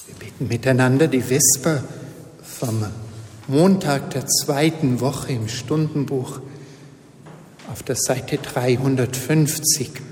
Wir beten miteinander die Vesper vom Montag der 2. Woche im Stundenbuch auf der Seite 350.